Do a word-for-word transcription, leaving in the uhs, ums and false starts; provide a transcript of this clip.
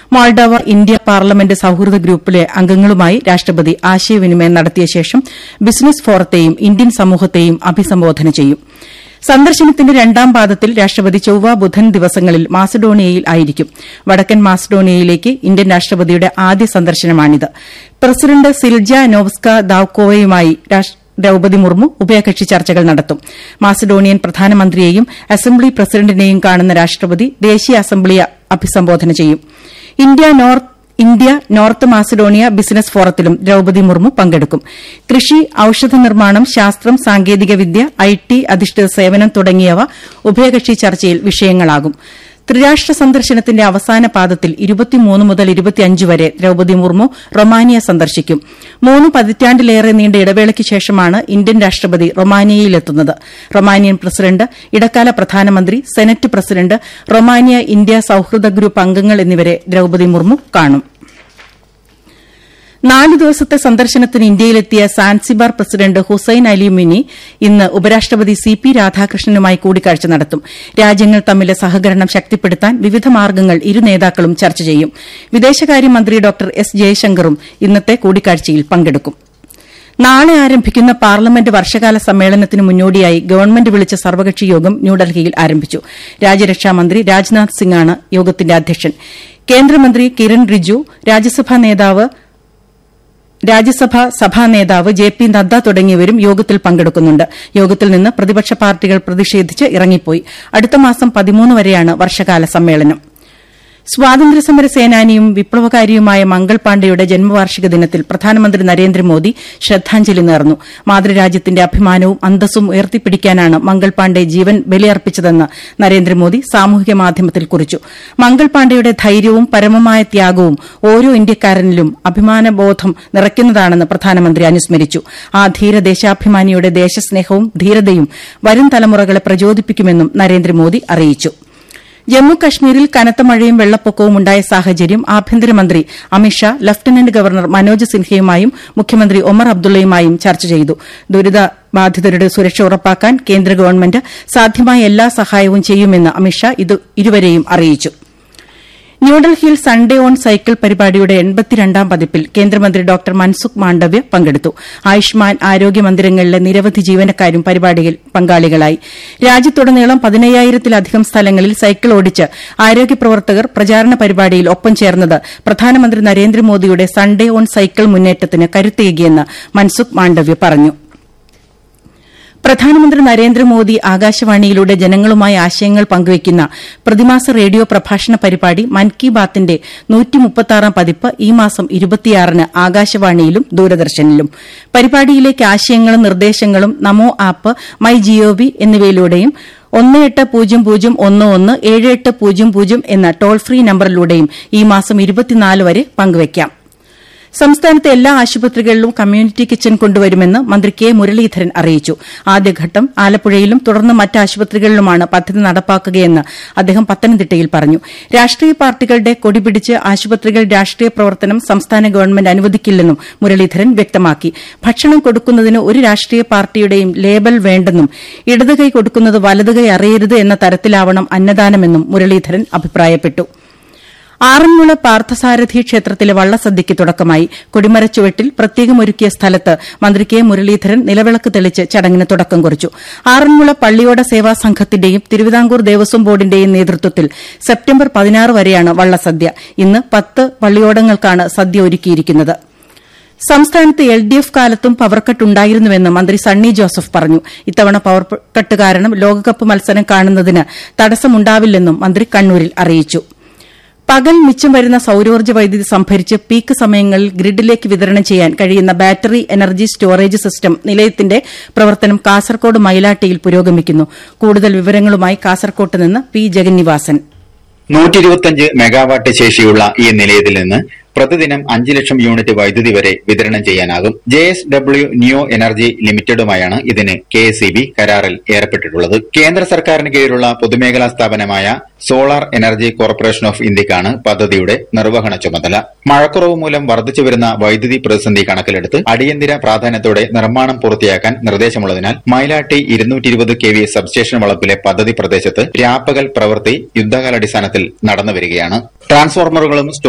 Moldova India parliament സൌഹൃദ ഗ്രൂപ്പിലെ അംഗങ്ങളുമായി രാഷ്ട്രപതി ആശയവിനിമയം നടത്തിയ ശേഷം ബിസിനസ് ഫോറത്തെയും ഇന്ത്യൻ സമൂഹത്തെയും അഭിസംബോധന ചെയ്യും. സന്ദർശനത്തിന്റെ രണ്ടാം പാദത്തിൽ രാഷ്ട്രപതി ചൊവ്വ ബുധൻ ദിവസങ്ങളിൽ മാസഡോണിയയിൽ ആയിരിക്കും. വടക്കൻ മാസഡോണിയയിലേക്ക് ഇന്ത്യൻ രാഷ്ട്രപതിയുടെ ആദ്യ സന്ദർശനമാണിത്. പ്രസിഡന്റ് സിൽജ നോവ്സ്ക ദാവ്കോവയുമായി ദ്രൌപതി മുർമു ഉഭയകക്ഷി ചർച്ചകൾ നടത്തും. മാസഡോണിയൻ പ്രധാനമന്ത്രിയെയും അസംബ്ലി പ്രസിഡന്റിനെയും കാണുന്ന രാഷ്ട്രപതി ദേശീയ അസംബ്ലിയെ അഭിസംബോധന ചെയ്യും. India north India north Macedonia business ഫോറത്തിലും Draupadi Murmu പങ്കെടുക്കും. കൃഷി, ഔഷധ നിർമ്മാണം, ശാസ്ത്രം, സാങ്കേതികവിദ്യ, ഐ ടി അധിഷ്ഠിത സേവനം തുടങ്ങിയവ ഉഭയകക്ഷി ചർച്ചയിൽ വിഷയങ്ങളാകും. ത്രിരാഷ്ട്ര സന്ദർശനത്തിന്റെ അവസാന പാദത്തിൽ ഇരുപത്തിമൂന്ന് മുതൽ ഇരുപത്തിയഞ്ച് വരെ ദ്രൌപതി മുർമു റൊമാനിയ സന്ദർശിക്കും. മൂന്ന് പതിറ്റാണ്ടിലേറെ നീണ്ട ഇടവേളയ്ക്ക് ശേഷമാണ് ഇന്ത്യൻ രാഷ്ട്രപതി റൊമാനിയയിലെത്തുന്നത്. റൊമാനിയൻ പ്രസിഡന്റ്, ഇടക്കാല പ്രധാനമന്ത്രി, സെനറ്റ് പ്രസിഡന്റ്, റൊമാനിയ ഇന്ത്യ സൌഹൃദ ഗ്രൂപ്പ് അംഗങ്ങൾ എന്നിവരെ ദ്രൌപതി മുർമു കാണും. നാല് ദിവസത്തെ സന്ദർശനത്തിന് ഇന്ത്യയിലെത്തിയ Zanzibar president Hussain Ali mini ഇന്ന് ഉപരാഷ്ട്രപതി സി പി രാധാകൃഷ്ണനുമായി കൂടിക്കാഴ്ച നടത്തും. രാജ്യങ്ങൾ തമ്മിലെ സഹകരണം ശക്തിപ്പെടുത്താൻ വിവിധ മാർഗ്ഗങ്ങൾ ഇരു നേതാക്കളും ചർച്ച ചെയ്യും. വിദേശകാര്യമന്ത്രി ഡോക്ടർ എസ് ജയശങ്കറും ഇന്നത്തെ കൂടിക്കാഴ്ചയിൽ പങ്കെടുക്കും. നാളെ ആരംഭിക്കുന്ന പാർലമെന്റ് വർഷകാല സമ്മേളനത്തിന് മുന്നോടിയായി ഗവൺമെന്റ് വിളിച്ച സർവകക്ഷി യോഗം ന്യൂഡൽഹിയിൽ ആരംഭിച്ചു. രാജ്യരക്ഷാമന്ത്രി രാജ്നാഥ് സിംഗാണ് യോഗത്തിന്റെ അധ്യക്ഷൻ. കേന്ദ്രമന്ത്രി കിരൺ റിജിജു, രാജ്യസഭാ നേതാവ് രാജ്യസഭാ സഭാ നേതാവ് ജെ പി നദ്ദ തുടങ്ങിയവരും യോഗത്തിൽ പങ്കെടുക്കുന്നുണ്ട്. യോഗത്തിൽ നിന്ന് പ്രതിപക്ഷ പാർട്ടികൾ പ്രതിഷേധിച്ച് ഇറങ്ങിപ്പോയി. അടുത്ത മാസം പതിമൂന്ന് വരെയാണ് വർഷകാല സമ്മേളനം. സ്വാതന്ത്ര്യസമര സേനാനിയും വിപ്ലവകാരിയുമായ മംഗൾ പാണ്ഡെയുടെ ജന്മവാർഷിക ദിനത്തിൽ പ്രധാനമന്ത്രി നരേന്ദ്രമോദി ശ്രദ്ധാഞ്ജലി നേർന്നു. മാതൃരാജ്യത്തിന്റെ അഭിമാനവും അന്തസ്സും ഉയർത്തിപ്പിടിക്കാനാണ് മംഗൾ പാണ്ഡെ ജീവൻ ബലിയർപ്പിച്ചതെന്ന് നരേന്ദ്രമോദി സാമൂഹിക മാധ്യമത്തിൽ കുറിച്ചു. മംഗൾ പാണ്ഡെയുടെ ധൈര്യവും പരമമായ ത്യാഗവും ഓരോ ഇന്ത്യക്കാരനിലും അഭിമാനബോധം നിറയ്ക്കുന്നതാണെന്ന് പ്രധാനമന്ത്രി അനുസ്മരിച്ചു. ആ ധീര ദേശാഭിമാനിയുടെ ദേശസ്നേഹവും ധീരതയും വരും തലമുറകളെ പ്രചോദിപ്പിക്കുമെന്നും നരേന്ദ്രമോദി അറിയിച്ചു. ജമ്മു കശ്മീരിൽ കനത്ത മഴയും വെള്ളപ്പൊക്കവും ഉണ്ടായ സാഹചര്യം ആഭ്യന്തരമന്ത്രി അമിത്ഷാ ലഫ്റ്റനന്റ് ഗവർണർ മനോജ് സിൻഹയുമായും മുഖ്യമന്ത്രി ഒമർ അബ്ദുള്ളയുമായും ചർച്ച ചെയ്തു. ദുരിതബാധിതരുടെ സുരക്ഷ ഉറപ്പാക്കാൻ കേന്ദ്ര ഗവൺമെന്റ് സാധ്യമായ എല്ലാ സഹായവും ചെയ്യുമെന്ന് അമിത്ഷാ ഇരുവരെയും അറിയിച്ചു. ന്യൂഡൽഹിയിൽ സൺഡേ ഓൺ സൈക്കിൾ പരിപാടിയുടെ എൺപത്തിരണ്ടാം പതിപ്പിൽ കേന്ദ്രമന്ത്രി ഡോക്ടർ മൻസുഖ് മാണ്ഡവ്യ പങ്കെടുത്തു. ആയുഷ്മാൻ ആരോഗ്യ മന്ദിരങ്ങളിലെ നിരവധി ജീവനക്കാരും പരിപാടിയിൽ പങ്കാളികളായി. രാജ്യത്തുടനീളം പതിനയ്യായിരത്തിലധികം സ്ഥലങ്ങളിൽ സൈക്കിൾ ഓടിച്ച് ആരോഗ്യ പ്രവർത്തകർ പ്രചാരണ പരിപാടിയിൽ ഒപ്പം ചേർന്നത് പ്രധാനമന്ത്രി നരേന്ദ്രമോദിയുടെ സൺഡേ ഓൺ സൈക്കിൾ മുന്നേറ്റത്തിന് കരുത്തേകിയെന്ന് മൻസുഖ് മാണ്ഡവ്യ പറഞ്ഞു. പ്രധാനമന്ത്രി നരേന്ദ്രമോദി ആകാശവാണിയിലൂടെ ജനങ്ങളുമായി ആശയങ്ങൾ പങ്കുവയ്ക്കുന്ന പ്രതിമാസ റേഡിയോ പ്രഭാഷണ പരിപാടി മൻ കി ബാത്തിന്റെ നൂറ്റിമുപ്പത്തിയാറാം പതിപ്പ് ഈ മാസം ഇരുപത്തിയാറിന് ആകാശവാണിയിലും ദൂരദർശനിലും. പരിപാടിയിലേക്ക് ആശയങ്ങളും നിർദ്ദേശങ്ങളും നമോ ആപ്പ്, മൈ ജിഒവി എന്നിവയിലൂടെയും ഒന്ന് എട്ട് പൂജ്യം പൂജ്യം ഒന്ന് ഒന്ന് ഏഴ് എട്ട് പൂജ്യം പൂജ്യം എന്ന ടോൾ ഫ്രീ നമ്പറിലൂടെയും ഈ മാസം ഇരുപത്തിനാല് വരെ പങ്കുവയ്ക്കാം. സംസ്ഥാനത്തെ എല്ലാ ആശുപത്രികളിലും കമ്മ്യൂണിറ്റി കിച്ചൺ കൊണ്ടുവരുമെന്ന് മന്ത്രി കെ മുരളീധരൻ അറിയിച്ചു. ആദ്യഘട്ടം ആലപ്പുഴയിലും തുടർന്ന് മറ്റ് ആശുപത്രികളിലുമാണ് പദ്ധതി നടപ്പാക്കുകയെന്ന് അദ്ദേഹം പത്തനംതിട്ടയിൽ പറഞ്ഞു. രാഷ്ട്രീയ പാർട്ടികളുടെ കൊടിപിടിച്ച് ആശുപത്രികൾ രാഷ്ട്രീയ പ്രവർത്തനം സംസ്ഥാന ഗവൺമെന്റ് അനുവദിക്കില്ലെന്നും മുരളീധരൻ വ്യക്തമാക്കി. ഭക്ഷണം കൊടുക്കുന്നതിന് ഒരു രാഷ്ട്രീയ പാർട്ടിയുടെയും ലേബൽ വേണ്ടെന്നും ഇടതുകൈ കൊടുക്കുന്നത് വലതുകൈ അറിയരുത് എന്ന തരത്തിലാവണം അന്നദാനമെന്നും മുരളീധരൻ അഭിപ്രായപ്പെട്ടു. ആറന്മുള പാർത്ഥസാരഥി ക്ഷേത്രത്തിലെ വള്ളസദ്യയ്ക്ക് തുടക്കമായി. കൊടിമരച്ചുവട്ടിൽ പ്രത്യേകമൊരുക്കിയ സ്ഥലത്ത് മന്ത്രി കെ മുരളീധരൻ നിലവിളക്ക് തെളിച്ച് ചടങ്ങിന് തുടക്കം കുറിച്ചു. ആറന്മുള പള്ളിയോട സേവാ സംഘത്തിന്റെയും തിരുവിതാംകൂർ ദേവസ്വം ബോർഡിന്റെയും നേതൃത്വത്തിൽ സെപ്റ്റംബർ പതിനാറ് വരെയാണ് വള്ളസദ്യ. ഇന്ന് പത്ത് പള്ളിയോടങ്ങൾക്കാണ് സദ്യ ഒരുക്കിയിരിക്കുന്നത്. സംസ്ഥാനത്ത് എൽ ഡി എഫ് കാലത്തും പവർകട്ട് ഉണ്ടായിരുന്നുവെന്ന് മന്ത്രി സണ്ണി ജോസഫ് പറഞ്ഞു. ഇത്തവണ പവർകട്ട് കാരണം ലോകകപ്പ് മത്സരം കാണുന്നതിന് തടസ്സമുണ്ടാവില്ലെന്നും മന്ത്രി കണ്ണൂരിൽ അറിയിച്ചു. പകൽ മിച്ചം വരുന്ന സൌരോർജ്ജ വൈദ്യുതി സംഭരിച്ച് പീക്ക് സമയങ്ങളിൽ ഗ്രിഡിലേക്ക് വിതരണം ചെയ്യാൻ കഴിയുന്ന ബാറ്ററി എനർജി സ്റ്റോറേജ് സിസ്റ്റം നിലയത്തിന്റെ പ്രവർത്തനം കാസർകോട് മയിലാട്ടിയിൽ പുരോഗമിക്കുന്നു. കൂടുതൽ വിവരങ്ങളുമായി കാസർകോട്ട് നിന്ന് പി ജഗന്നിവാസൻ. നൂറ്റി ഇരുപത്തിയഞ്ച് മെഗാവാട്ട് ശേഷിയുള്ള ഈ നിലയത്തിൽ നിന്ന് പ്രതിദിനം അഞ്ച് ലക്ഷം യൂണിറ്റ് വൈദ്യുതി വരെ വിതരണം ചെയ്യാനാകും. J S W new energy ലിമിറ്റഡുമായാണ് ഇതിന് കെ എസ് ഇ ബി കരാറിൽ ഏർപ്പെട്ടിട്ടുള്ളത്. കേന്ദ്ര സർക്കാരിന് കീഴിലുള്ള പൊതുമേഖലാ സ്ഥാപനമായ സോളാർ എനർജി കോർപ്പറേഷൻ ഓഫ് ഇന്ത്യക്കാണ് പദ്ധതിയുടെ നിർവഹണ ചുമതല. മഴക്കുറവ് മൂലം വർദ്ധിച്ചുവരുന്ന വൈദ്യുതി പ്രതിസന്ധി കണക്കിലെടുത്ത് അടിയന്തര പ്രാധാന്യത്തോടെ നിർമ്മാണം പൂർത്തിയാക്കാൻ നിർദ്ദേശമുള്ളതിനാൽ മയിലാട്ടി ഇരുന്നൂറ്റി ഇരുപത് കെ വി സബ്സ്റ്റേഷൻ വളപ്പിലെ പദ്ധതി പ്രദേശത്ത് രാപ്പകൽ പ്രവൃത്തി യുദ്ധകാലാടിസ്ഥാനത്തിൽ നടന്നുവരികയാണ്. ട്രാൻസ്ഫോർമറുകളും